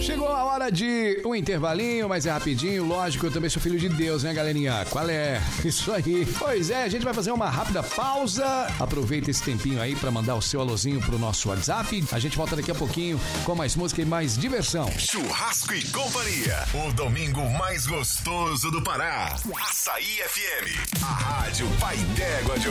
Chegou a hora de um intervalinho, mas é rapidinho, lógico, eu também sou filho de Deus, né, galerinha? Qual é? Isso aí. Pois é, a gente vai fazer uma rápida pausa. Aproveita esse tempinho aí pra mandar o seu alôzinho pro nosso WhatsApp. A gente volta daqui a pouquinho com mais música e mais diversão. Churrasco e Companhia, o domingo mais gostoso do Pará. Açaí FM, a rádio Pai d'Égua de